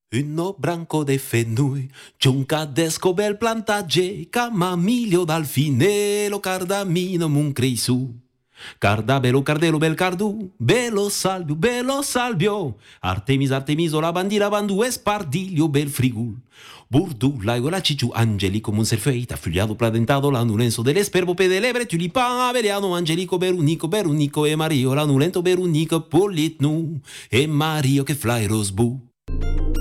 Un no branco de fenui, ciuncadesco bel plantagge, camamiglio dal finelo, cardamino mun crisu. Cardabelo, cardelo, bel cardu, bello salvio, Artemis, Artemiso, la bandira, bandu, espardiglio, bel frigul. Burdu, laigo, la cicciu, angelico, monserfeita, figliado, pladentado, l'anulenso dell'esperbo, pedelebre, tulipan, aveliano, angelico, berunico, e Mario, l'anulento, berunico, politnu, e Mario che fly rosbu.